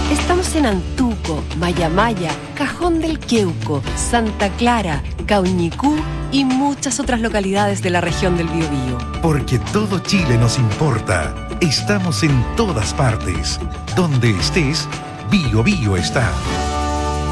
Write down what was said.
Estamos en Antuco, Mayamaya, Cajón del Queuco, Santa Clara, Cauñicú y muchas otras localidades de la región del Biobío. Porque todo Chile nos importa. Estamos en todas partes. Donde estés, Biobío está.